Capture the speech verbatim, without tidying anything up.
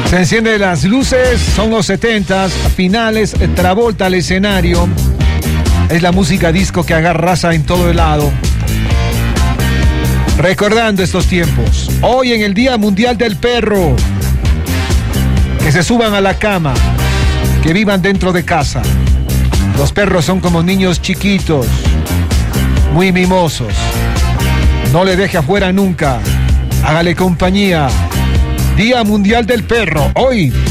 Se encienden las luces, son los setentas, finales, Travolta al escenario. Es la música disco que agarraza en todo el lado. Recordando estos tiempos, hoy en el Día Mundial del Perro, que se suban a la cama, que vivan dentro de casa. Los perros son como niños chiquitos, muy mimosos. No le deje afuera nunca, hágale compañía. Día Mundial del Perro, hoy.